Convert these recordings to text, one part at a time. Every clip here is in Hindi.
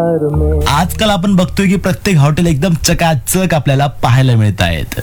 आजकाल आपण बघतोय की प्रत्येक हॉटेल एकदम चकाचक आपल्याला पाहायला मिळत आहेत.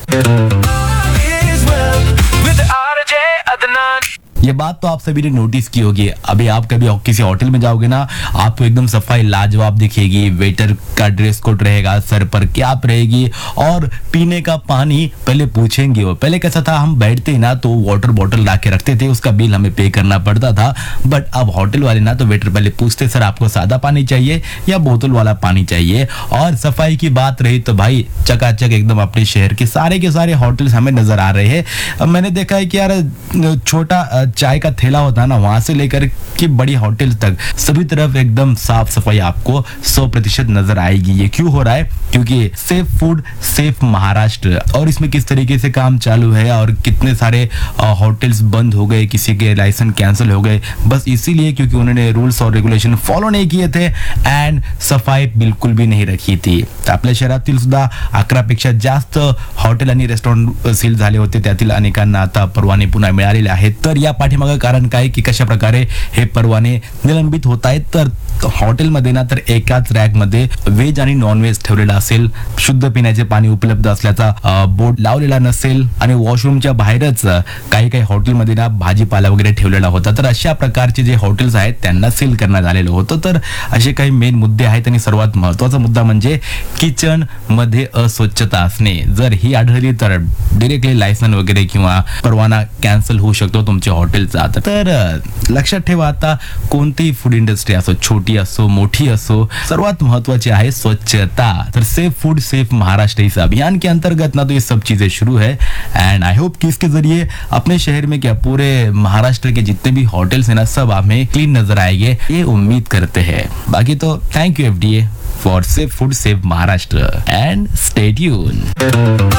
ये बात तो आप सभी ने नोटिस की होगी. अभी आप कभी किसी होटल में जाओगे ना, आपको एकदम सफाई लाजवाब दिखेगी. वेटर का ड्रेस कोड रहेगा, सर पर कैप रहेगी और पीने का पानी पहले पूछेंगे. वो पहले कैसा था, हम बैठते ही ना तो वाटर बॉटल ला के रखते थे, उसका बिल हमें पे करना पड़ता था. बट अब होटल वाले ना तो वेटर पहले पूछते, सर आपको सादा पानी चाहिए या बोतल वाला पानी चाहिए. और सफाई की बात रही तो भाई चकाचक एकदम अपने शहर के सारे होटल्स हमें नजर आ रहे हैं. मैंने देखा है कि यार छोटा चाय का थैला होता है ना, वहां से लेकर के बड़ी होटल तक सभी तरफ एकदम साफ सफाई आपको 100% नजर आएगी. ये क्यों हो रहा है? क्योंकि सेफ फूड सेफ महाराष्ट्र. और इसमें किस तरीके से काम चालू है और कितने सारे होटल्स बंद हो गए, किसी के लाइसेंस कैंसिल हो गए, बस इसीलिए क्योंकि उन्होंने रूल्स और रेग्युलेशन फॉलो नहीं किए थे अँड सफाई बिलकुल भी नाही रखी थी. आपल्या शहरातील सुद्धा 11पेक्षा जास्त हॉटेल आणि रेस्टॉरंट सील झाले होते. त्यातील अनेकांना आता परवाने पुन्हा मिळालेले आहेत. तर या पाठीमागे कारण काय की कशा प्रकारे हे परवाने निलंबित होत आहेत. तर हॉटेलमध्ये ना तर एकाच रॅक मध्ये व्हेज आणि नॉन व्हेज ठेवलेला असेल, शुद्ध पिण्याचे पाणी उपलब्ध असल्याचा बोर्ड लावलेला नसेल आणि वॉशरूमच्या बाहेरच काही हॉटेलमध्ये ना भाजीपाला वगैरे ठेवलेला होता. तर अशा प्रकारचे जे हॉटेल्स आहेत त्यांना सील करण्यात आलेलं होतं. तर असे काही मेन मुद्दे आहेत आणि सर्वात महत्त्वाचा मुद्दा म्हणजे किचन मध्ये अस्वच्छता असणे. जर ही आढळली तर डायरेक्टली लायसन वगैरे किंवा परवाना कॅन्सल होऊ शकतो तुमच्या हॉटेलचा. तर लक्षात ठेवा, आता कोणतीही फूड इंडस्ट्री असो, छोटी असो मोठी असो, सर्वात महत्वाची आहे स्वच्छता. तर सेफ फूड सेफ महाराष्ट्र इस अभियान के अंतर्गत ना तो ये सब चीजें शुरू है एंड आई होप कि इसके जरिए अपने शहर में क्या पूरे महाराष्ट्र के जितने भी होटल्स हैं ना सब हमें क्लीन नजर आएंगे, ये उम्मीद करते हैं. बाकी तो thank you FDA for safe food safe Maharashtra and stay tune.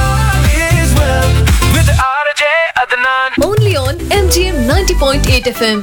Only on MGM 90.8 FM.